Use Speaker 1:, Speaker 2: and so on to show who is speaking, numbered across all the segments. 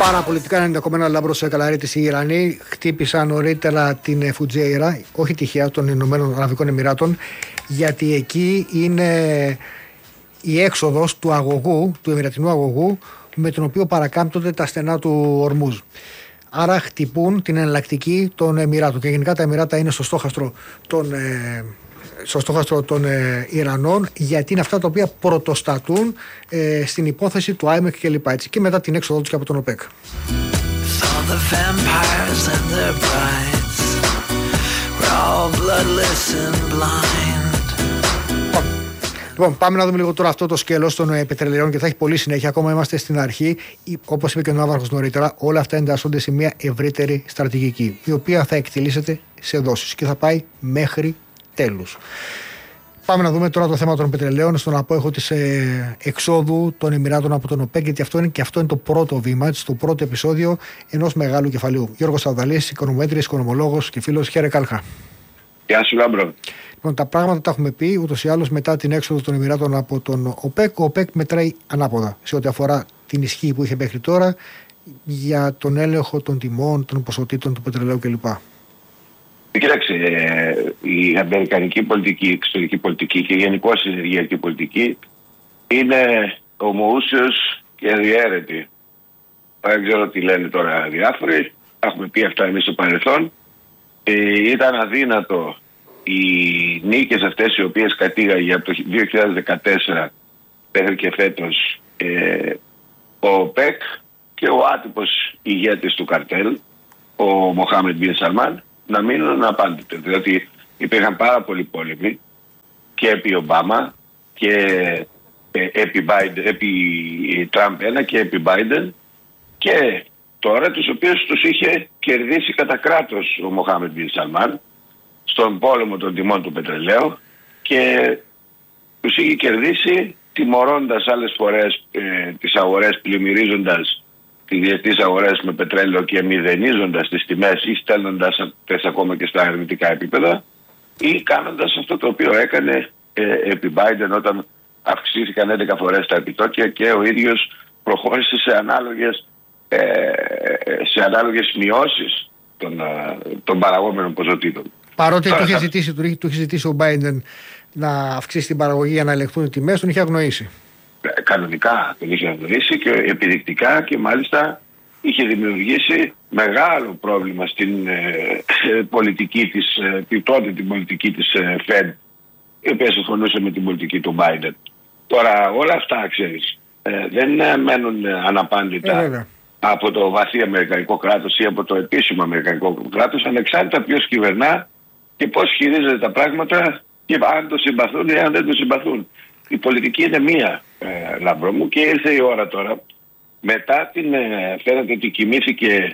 Speaker 1: Παραπολιτικά 90,1 Λάμπρος Καλαρίτης. Οι Ιρανοί χτύπησαν νωρίτερα την Φουτζέιρα, όχι τυχαία, των Ηνωμένων Αραβικών Εμιράτων, γιατί εκεί είναι η έξοδος του αγωγού, του Εμιρατινού αγωγού, με τον οποίο παρακάμπτονται τα στενά του Ορμούζ. Άρα χτυπούν την εναλλακτική των Εμιράτων. Και γενικά τα Εμιράτα είναι στο στόχαστρο των Ιρανών, γιατί είναι αυτά τα οποία πρωτοστατούν στην υπόθεση του IMEC κλπ. Και μετά την έξοδό τους και από τον ΟΠΕΚ. Λοιπόν, πάμε να δούμε λίγο τώρα αυτό το σκέλος των πετρελαιών και θα έχει πολύ συνέχεια. Ακόμα είμαστε στην αρχή. Όπως είπε και ο Ναύαρχος νωρίτερα, όλα αυτά εντάσσονται σε μια ευρύτερη στρατηγική, η οποία θα εκτελήσεται σε δόσεις και θα πάει μέχρι τέλους. Πάμε να δούμε τώρα το θέμα των πετρελαίων στον απόϊχο της εξόδου των Εμιράτων από τον ΟΠΕΚ, γιατί αυτό είναι το πρώτο βήμα, το πρώτο επεισόδιο ενός μεγάλου κεφαλαίου. Γιώργος Σαουδαλής, οικονομέτρης, οικονομολόγος και φίλος. Χαίρε Κάλχα.
Speaker 2: Γεια σου, Λάμπρο.
Speaker 1: Λοιπόν, τα πράγματα τα έχουμε πει ούτως ή άλλως μετά την έξοδο των Εμιράτων από τον ΟΠΕΚ. Ο ΟΠΕΚ μετράει ανάποδα σε ό,τι αφορά την ισχύ που είχε μέχρι τώρα για τον έλεγχο των τιμών, των ποσοτήτων του πετρελαίου κλπ.
Speaker 2: Κοίταξε, η αμερικανική πολιτική, η εξωτερική πολιτική και γενικώς η ενεργειακή πολιτική είναι ομοούσιος και αδιαίρετη. Δεν ξέρω τι λένε τώρα διάφοροι. Έχουμε πει αυτά εμείς στο παρελθόν. Ήταν αδύνατο οι νίκες αυτές οι οποίες κατήγαγε από το 2014 μέχρι και φέτος ο ΟΠΕΚ και ο άτυπος ηγέτης του καρτέλ, ο Μοχάμεντ Μπιν Σαλμάν, να μείνουν απάντητε. Διότι υπήρχαν πάρα πολλοί πόλεμοι και επί Ομπάμα και επί Τραμπ 1 και επί Μπάιντεν, και τώρα τους οποίους τους είχε κερδίσει κατά κράτος ο Μοχάμεντ Μπιν Σαλμάν στον πόλεμο των τιμών του πετρελαίου, και τους είχε κερδίσει τιμωρώντας άλλες φορές τις αγορές, πλημμυρίζοντας τις διεθνείς αγορές με πετρέλαιο και μηδενίζοντας τις τιμές ή στέλνοντας αυτές ακόμα και στα αρνητικά επίπεδα, ή κάνοντας αυτό το οποίο έκανε επί Biden όταν αυξήθηκαν 11 φορές τα επιτόκια και ο ίδιος προχώρησε σε ανάλογες μειώσεις των παραγόμενων ποσοτήτων.
Speaker 1: Παρότι του είχε ζητήσει ο Biden να αυξήσει την παραγωγή για να ελεγχθούν οι τιμές, τον είχε αγνοήσει.
Speaker 2: Κανονικά τον είχε αγνοήσει και επιδεικτικά, και μάλιστα είχε δημιουργήσει μεγάλο πρόβλημα στην πολιτική της, τότε την πολιτική της Fed, η οποία συμφωνούσε με την πολιτική του Biden. Τώρα όλα αυτά, ξέρεις, δεν μένουν αναπάντητα από το βαθύ αμερικανικό κράτος ή από το επίσημο αμερικανικό κράτος, ανεξάρτητα ποιος κυβερνά και πώς χειρίζεται τα πράγματα και αν το συμπαθούν ή αν δεν το συμπαθούν. Η πολιτική είναι μία, Λάμπρο μου, και ήρθε η ώρα τώρα, μετά την φαίνεται ότι κοιμήθηκε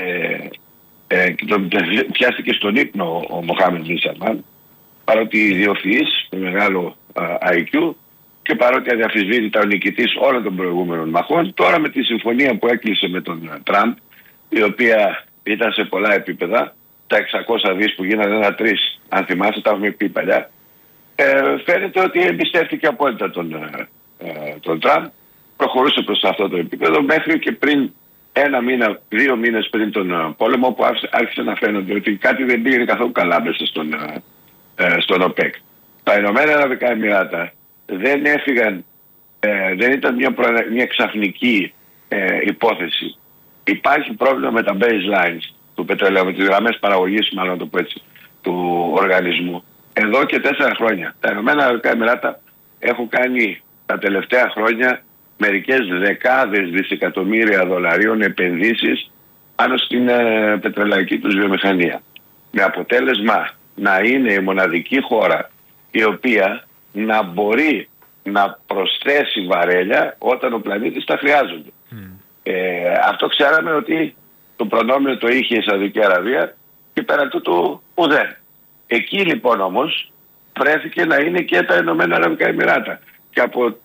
Speaker 2: και τον πιάστηκε στον ύπνο ο Μοχάμεντ Μπιν Σαλμάν, παρότι ιδιοφυής με μεγάλο IQ και παρότι αδιαφυσβήτητα ο νικητής όλων των προηγούμενων μαχών, τώρα με τη συμφωνία που έκλεισε με τον Τραμπ, η οποία ήταν σε πολλά επίπεδα, τα 600 δις που γίνανε 1-3, αν θυμάσαι, τα έχουμε πει παλιά, φαίνεται ότι εμπιστεύτηκε απόλυτα τον Τραμπ, προχωρούσε προς αυτό το επίπεδο μέχρι και πριν 1 μήνα, 2 μήνες πριν τον πόλεμο, που άρχισε να φαίνονται ότι κάτι δεν πήγε καθόλου καλά μέσα στον ΟΠΕΚ. Τα Ηνωμένα Αραβικά Εμιράτα δεν έφυγαν, δεν ήταν μια ξαφνική υπόθεση. Υπάρχει πρόβλημα με τα baselines του πετρελαίου, με τις γραμμές παραγωγής, μάλλον το πω έτσι, του οργανισμού. Εδώ και 4 χρόνια. Τα Ηνωμένα Αραβικά Εμιράτα έχουν κάνει τα τελευταία χρόνια μερικές δεκάδες δισεκατομμύρια δολαρίων επενδύσεις πάνω στην πετρελαϊκή τους βιομηχανία. Με αποτέλεσμα να είναι η μοναδική χώρα η οποία να μπορεί να προσθέσει βαρέλια όταν ο πλανήτης τα χρειάζονται. Αυτό ξέραμε ότι το προνόμιο το είχε η Σαουδική Αραβία και πέραν τούτου ουδέν. Εκεί λοιπόν όμως βρέθηκε να είναι και τα Ηνωμένα Αραβικά Εμιράτα. Και από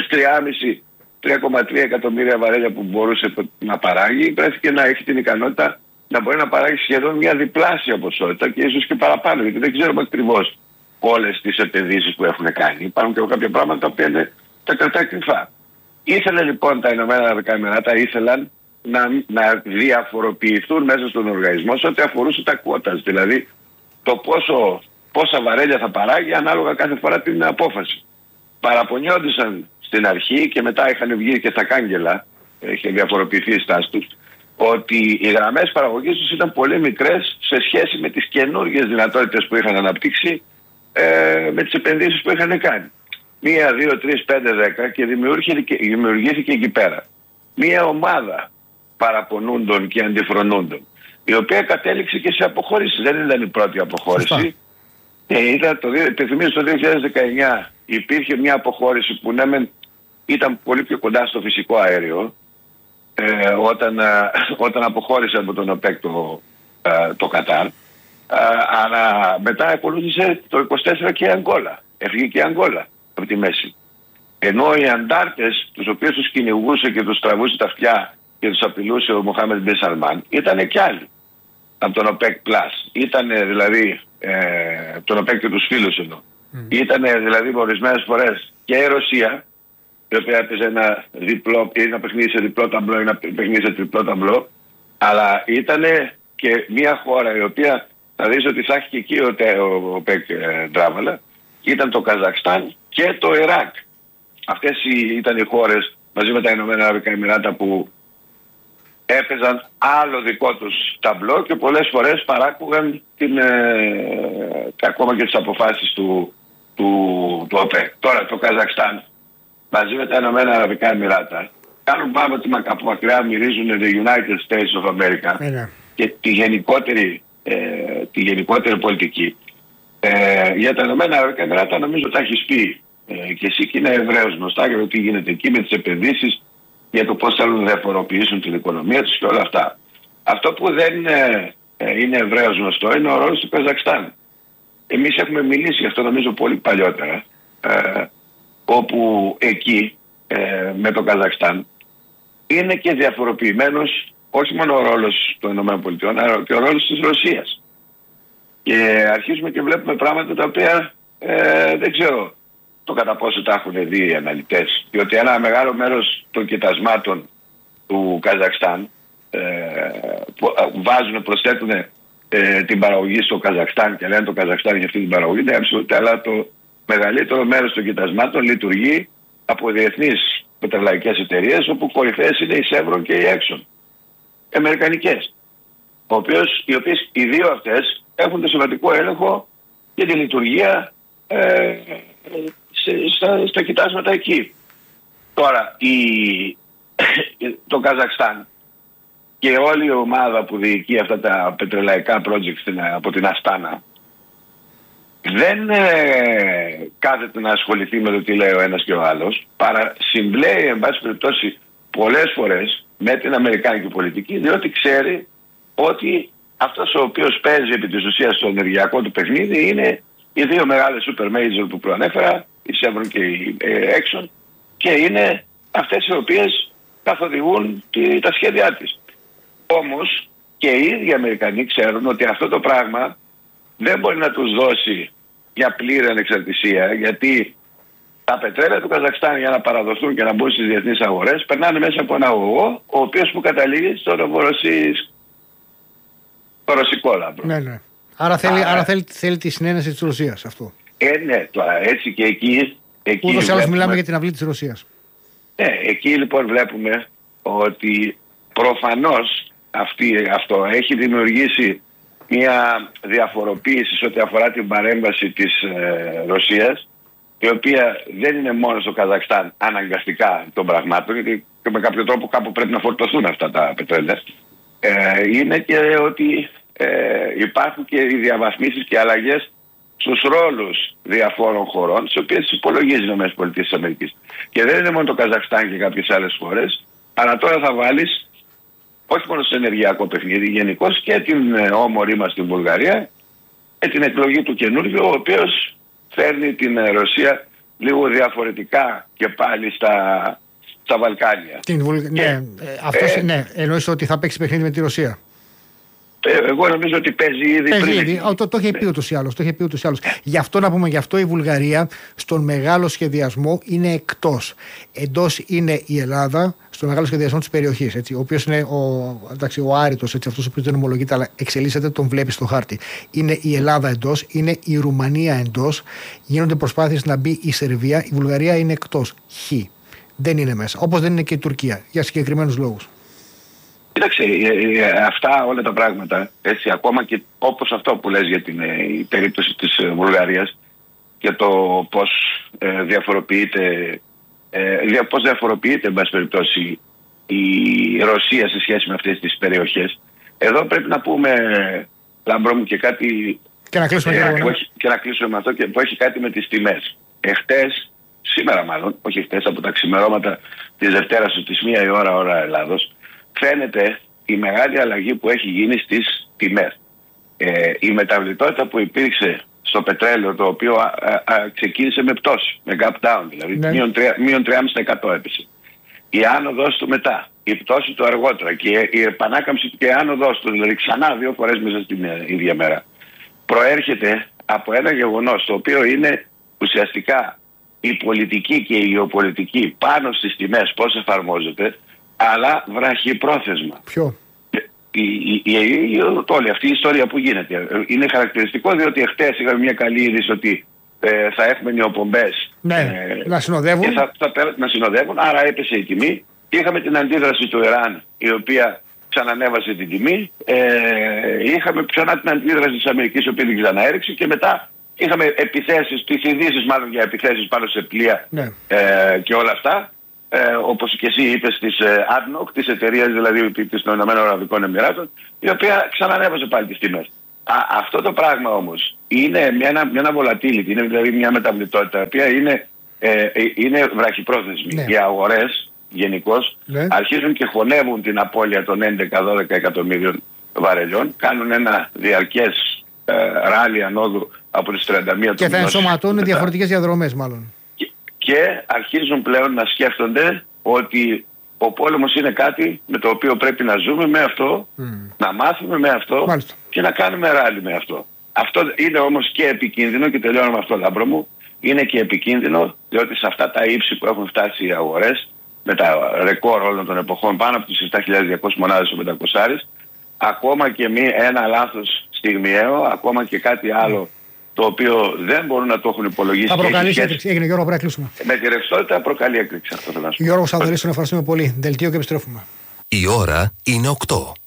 Speaker 2: 3,3 εκατομμύρια βαρέλια που μπορούσε να παράγει, βρέθηκε να έχει την ικανότητα να μπορεί να παράγει σχεδόν μια διπλάσια ποσότητα και ίσως και παραπάνω, γιατί δεν ξέρουμε ακριβώς όλες τις επενδύσεις που έχουν κάνει. Υπάρχουν και κάποια πράγματα τα οποία τα κρατάει κρυφά. Ήθελε λοιπόν τα Ηνωμένα Αραβικά Εμιράτα, ήθελαν να διαφοροποιηθούν μέσα στον οργανισμό σε ό,τι αφορούσε τα κουότας. Δηλαδή το πόσα βαρέλια θα παράγει ανάλογα κάθε φορά την απόφαση. Παραπονιόντουσαν στην αρχή και μετά είχαν βγει και στα κάγκελα, είχε διαφοροποιηθεί η στάση τους, ότι οι γραμμές παραγωγής τους ήταν πολύ μικρές σε σχέση με τις καινούργιες δυνατότητες που είχαν αναπτύξει, με τις επενδύσεις που είχαν κάνει. 1, 2, 3, 5, 10 και δημιουργήθηκε εκεί πέρα μία ομάδα παραπονούντων και αντιφρονούντων, η οποία κατέληξε και σε αποχώρηση. Δεν ήταν η πρώτη αποχώρηση. Επιθυμίζω το 2019 υπήρχε μια αποχώρηση που ήταν πολύ πιο κοντά στο φυσικό αέριο, όταν αποχώρησε από τον ΟΠΕΚ το Κατάρ, αλλά μετά ακολούθησε το 24 και η Αγγόλα. Έφυγε και η Αγγόλα από τη μέση. Ενώ οι αντάρτες, τους οποίους τους κυνηγούσε και τους τραβούσε τα αυτιά και τους απειλούσε ο Μοχάμεντ Μπιν Σαλμάν, ήταν και άλλοι από τον ΟΠΕΚ Plus. Ήταν δηλαδή τον ΟΠΕΚ και τους φίλους εδώ. Ήταν δηλαδή ορισμένες φορές και η Ρωσία, η οποία έπαιζε ένα παιχνίδι σε διπλό ταμπλό ή ένα παιχνίδι σε τριπλό ταμπλό, αλλά ήταν και μια χώρα η οποία θα δεις ότι θα έχει και εκεί ο ΟΠΕΚ ντράβαλα, ήταν το Καζακστάν και το Ιράκ. Αυτές ήταν οι χώρες μαζί με τα Ηνωμένα Αραβικά Εμιράτα που έπαιζαν άλλο δικό τους ταμπλό και πολλές φορές παράκουγαν ακόμα και τις αποφάσεις του ΟΠΕΚ. Τώρα το Καζακστάν μαζί με τα Ηνωμένα Αραβικά Εμιράτα κάνουν πάμε ότι από μακριά μυρίζουν the United States of America και τη γενικότερη πολιτική. Για τα Ηνωμένα Αραβικά Εμιράτα νομίζω τα έχεις πει και εσύ, και είναι ευρέως γνωστά για το τι γίνεται εκεί με τις επενδύσεις, για το πώς θέλουν να διαφοροποιήσουν την οικονομία τους και όλα αυτά. Αυτό που δεν είναι ευρέως γνωστό είναι ο ρόλος του Καζακστάν. Εμείς έχουμε μιλήσει γι' αυτό νομίζω πολύ παλιότερα, όπου εκεί με το Καζακστάν είναι και διαφοροποιημένος όχι μόνο ο ρόλος των ΗΠΑ, αλλά και ο ρόλος της Ρωσίας. Και αρχίζουμε και βλέπουμε πράγματα τα οποία δεν ξέρω το κατά πόσο τα έχουν δει οι αναλυτές. Διότι ένα μεγάλο μέρος των κοιτασμάτων του Καζακστάν προσθέτουν την παραγωγή στο Καζακστάν και λένε το Καζακστάν για αυτή την παραγωγή, αλλά το μεγαλύτερο μέρος των κοιτασμάτων λειτουργεί από διεθνείς πετρελαϊκές εταιρείες, όπου κορυφαίες είναι η Chevron και η Exxon, αμερικανικές, οι οποίες οι δύο αυτές έχουν το σημαντικό έλεγχο και τη λειτουργία στα κοιτάσματα εκεί. Τώρα το Καζακστάν και όλη η ομάδα που διοικεί αυτά τα πετρελαϊκά projects από την Αστάνα δεν κάθεται να ασχοληθεί με το τι λέει ο ένας και ο άλλος, παρά συμπλέει εν πάση περιπτώσει πολλές φορές με την αμερικάνικη πολιτική, διότι ξέρει ότι αυτός ο οποίος παίζει επί της ουσίας στο ενεργειακό του παιχνίδι είναι οι δύο μεγάλες super major που προανέφερα, η Chevron και η Exxon, και είναι αυτές οι οποίες καθοδηγούν τα σχέδιά της. Όμως και οι ίδιοι Αμερικανοί ξέρουν ότι αυτό το πράγμα δεν μπορεί να τους δώσει για πλήρη ανεξαρτησία, γιατί τα πετρέλαια του Καζακστάν για να παραδοθούν και να μπουν στις διεθνείς αγορές περνάνε μέσα από ένα αγωγό, ο οποίος που καταλήγει στο ρωσικό λάμπρο.
Speaker 1: Ναι. Άρα θέλει τη συνένεση της Ρωσίας αυτό.
Speaker 2: Ναι, τώρα έτσι και εκεί
Speaker 1: ούτως ή άλλως μιλάμε για την αυλή της Ρωσίας.
Speaker 2: Ναι, εκεί λοιπόν βλέπουμε ότι προφανώς αυτό έχει δημιουργήσει μια διαφοροποίηση σε ό,τι αφορά την παρέμβαση της Ρωσίας, η οποία δεν είναι μόνο στο Καζακστάν αναγκαστικά των πραγμάτων, γιατί και με κάποιο τρόπο κάπου πρέπει να φορτωθούν αυτά τα πετρέλαια. Είναι και ότι υπάρχουν και οι διαβαθμίσεις και αλλαγές στους ρόλους διαφόρων χωρών, τις οποίες υπολογίζει οι ΗΠΑ. Και δεν είναι μόνο το Καζακστάν και κάποιες άλλες χώρες, αλλά τώρα θα βάλεις όχι μόνο στο ενεργειακό παιχνίδι, γενικώς και την όμορή μας την Βουλγαρία, και την εκλογή του καινούργιου, ο οποίος φέρνει την Ρωσία λίγο διαφορετικά και πάλι στα Βαλκάνια.
Speaker 1: Ναι, εννοείς ότι θα παίξει παιχνίδι με τη Ρωσία.
Speaker 2: Εγώ νομίζω ότι παίζει ήδη.
Speaker 1: Το είχε πει ούτως ή άλλως. Γι' αυτό να πούμε, γι' αυτό η Βουλγαρία στον μεγάλο σχεδιασμό είναι εκτός. Εντός είναι η Ελλάδα, στο μεγάλο σχεδιασμό της περιοχής. Ο οποίος είναι ο άρρητος, αυτός ο οποίος δεν ομολογείται, αλλά εξελίσσεται, τον βλέπει στο χάρτη. Είναι η Ελλάδα εντός, είναι η Ρουμανία εντός. Γίνονται προσπάθειες να μπει η Σερβία. Η Βουλγαρία είναι εκτός. Δεν είναι μέσα. Όπως δεν είναι και η Τουρκία, για συγκεκριμένους λόγους.
Speaker 2: Κοίταξε, αυτά όλα τα πράγματα, έτσι, ακόμα και όπως αυτό που λες για την περίπτωση της Βουλγαρίας και το πώς διαφοροποιείται, εν πάση περιπτώσει, η Ρωσία σε σχέση με αυτές τις περιοχές. Εδώ πρέπει να πούμε, Λάμπρο μου, και κάτι
Speaker 1: και να κλείσουμε,
Speaker 2: και να κλείσουμε με αυτό, και που έχει κάτι με τις τιμές. Σήμερα μάλλον, όχι χτες, από τα ξημερώματα της Δευτέρας στις 1 η ώρα Ελλάδος, φαίνεται η μεγάλη αλλαγή που έχει γίνει στις τιμές. Η μεταβλητότητα που υπήρξε στο πετρέλαιο, το οποίο ξεκίνησε με πτώση, με gap down, δηλαδή μείον 3,5% έπεσε. Η άνοδος του μετά, η πτώση του αργότερα και η επανάκαμψη και η άνοδος του, δηλαδή ξανά 2 φορές μέσα στην ίδια μέρα, προέρχεται από ένα γεγονός το οποίο είναι ουσιαστικά η πολιτική και η γεωπολιτική πάνω στις τιμές, πώς εφαρμόζεται, αλλά βραχυπρόθεσμα.
Speaker 1: Ποιο?
Speaker 2: Όλη αυτή η ιστορία που γίνεται είναι χαρακτηριστικό, διότι χτες είχαμε μια καλή είδηση ότι θα έχουμε νεοπομπές
Speaker 1: να συνοδεύουν.
Speaker 2: Να συνοδεύουν, άρα έπεσε η τιμή. Είχαμε την αντίδραση του Ιράν, η οποία ξανανέβασε την τιμή. Είχαμε ξανά την αντίδραση της Αμερικής, η οποία την ξαναέριξε, και μετά είχαμε επιθέσεις, τις ειδήσεις μάλλον για επιθέσεις πάνω σε πλοία και όλα αυτά. Όπως και εσύ είπες, της ADNOC, της εταιρείας δηλαδή των Ηνωμένων Αραβικών Εμιράτων, η οποία ξανανέβασε πάλι τις τιμές. Αυτό το πράγμα όμως είναι μια volatility, είναι δηλαδή μια μεταβλητότητα, η οποία είναι βραχυπρόθεσμη. Οι αγορές γενικώς αρχίζουν και χωνεύουν την απώλεια των 11-12 εκατομμύριων βαρελιών, κάνουν ένα διαρκές ράλι ανόδου από τις 31
Speaker 1: και θα ενσωματώνουν διαφορετικές διαδρομές μάλλον.
Speaker 2: Και αρχίζουν πλέον να σκέφτονται ότι ο πόλεμος είναι κάτι με το οποίο πρέπει να ζούμε με αυτό, να μάθουμε με αυτό. Μάλιστα. Και να κάνουμε ράλι με αυτό. Αυτό είναι όμως και επικίνδυνο, και τελειώνω με αυτό, Λάμπρο μου. Είναι και επικίνδυνο, διότι σε αυτά τα ύψη που έχουν φτάσει οι αγορές, με τα ρεκόρ όλων των εποχών, πάνω από τις 7.200 μονάδες ο 500, ακόμα και ένα λάθος στιγμιαίο, ακόμα και κάτι άλλο το οποίο δεν μπορούν να το έχουν υπολογίσει.
Speaker 1: Θα προκαλέσει έκρηξη. Έγινε, Γιώργο, πρέπει να κλείσουμε.
Speaker 2: Με τη ρευστότητα προκαλεί έκρηξη. Αυτό θέλω να σου πω.
Speaker 1: Γιώργο Σαδωρής, τον ευχαριστούμε πολύ. Δελτίο και επιστρέφουμε.
Speaker 3: Η ώρα είναι 8.